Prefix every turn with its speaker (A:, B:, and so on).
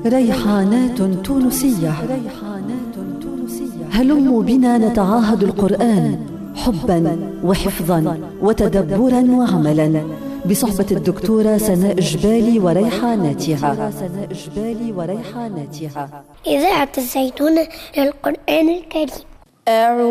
A: ريحانات تونسية. هلموا بنا نتعاهد القرآن حبا وحفظا وتدبرا وعملا بصحبة الدكتورة سناء جبالي وريحاناتها.
B: إذاعة الزيتون للقرآن الكريم.